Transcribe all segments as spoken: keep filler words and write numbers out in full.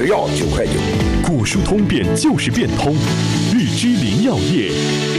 药九块九。 古书通便就是变通，日之林药业。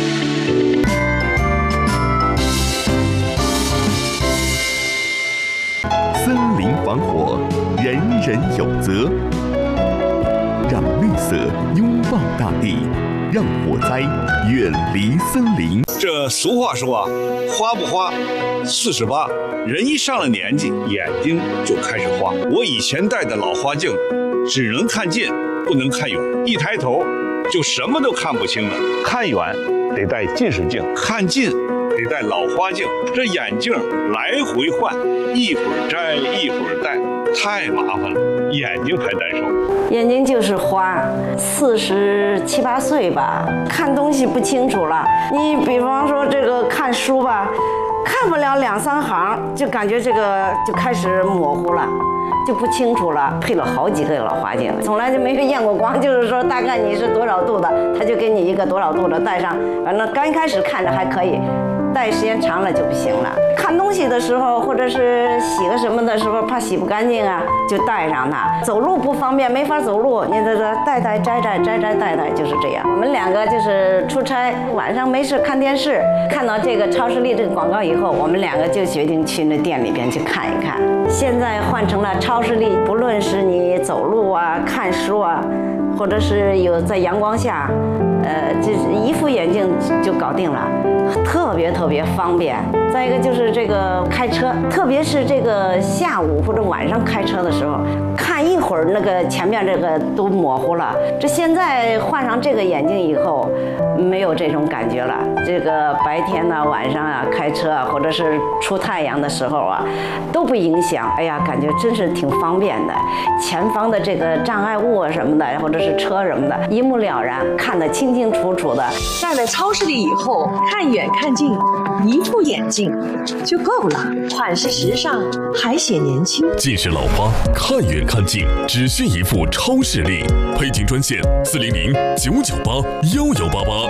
森林防火，人人有责。让绿色拥抱大地，让火灾远离森林。 这俗话说啊，花不花，四十八。人一上了年纪，眼睛就开始花。我以前戴的老花镜，只能看近，不能看远，一抬头就什么都看不清了。看远得戴近视镜，看近得戴老花镜。这眼镜来回换，一会儿摘一会儿戴，太麻烦了，眼睛还难受。 眼睛就是花，四十七八岁吧，看东西不清楚了。你比方说这个看书吧，看不了两三行，就感觉这个就开始模糊了，就不清楚了。配了好几个老花镜，从来就没有验过光，就是说大概你是多少度的，他就给你一个多少度的戴上。反正刚开始看着还可以，戴时间长了就不行了。看东西的时候，或者是洗个什么的时候，怕洗不干净啊，就戴上它。走路不方便，没法走路，你这这戴戴摘摘摘摘戴戴就是这样。我们两个就是出差，晚上没事看电视，看到这个超视力这个广告以后，我们两个就决定去那店里边去看一看。现在换成了超视力，不论是你走路啊、看书啊，或者是有在阳光下，呃，这一副眼镜就搞定了。特别特别方便。再一个就是这个开车，特别是这个下午或者晚上开车的时候，看一会儿那个前面这个都模糊了。这现在换上这个眼镜以后，没有这种感觉了。这个白天呢、晚上啊开车啊，或者是出太阳的时候啊，都不影响。哎呀，感觉真是挺方便的。前方的这个障碍物啊什么的，或者是车什么的，一目了然，看得清清楚楚的。 戴了超视力以后，看远看近，一副眼镜就够了，款式时尚，还显年轻。 近视老花，看远看近，只需一副超视力。配镜专线：四零零九九八幺幺八八。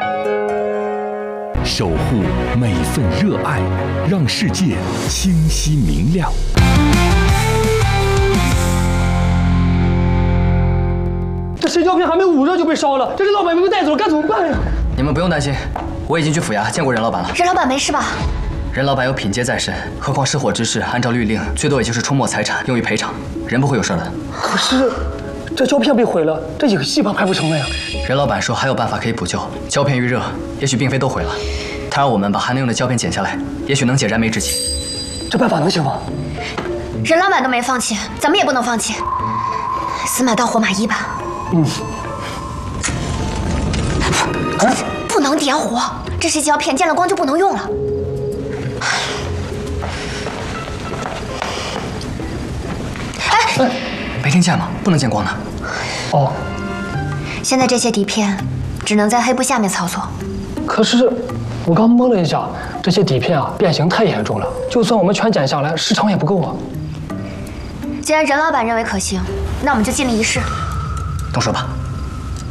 守护每份热爱，让世界清晰明亮。 这谁胶片还没捂热就被烧了，这是老板没被带走了，该怎么办呀？ 你们不用担心，我已经去府衙见过任老板了。 任老板没事吧？ 任老板有品阶在身，何况失火之事，按照律令，最多也就是出没财产，用于赔偿，人不会有事的。 可是，这胶片被毁了，这影戏怕拍不成了呀。 任老板说还有办法可以补救，胶片遇热，也许并非都毁了。他让我们把还能用的胶片剪下来，也许能解燃眉之急。 这办法能行吗？ 任老板都没放弃，咱们也不能放弃，死马当活马医吧。嗯。啊！不能点火，这些胶片见了光就不能用了。 哎，没听见吗？不能见光的。 哦。 现在这些底片只能在黑布下面操作。 可是，我刚摸了一下，这些底片啊变形太严重了，就算我们全剪下来，时长也不够啊。 既然任老板认为可行，那我们就尽力一试。 动手吧。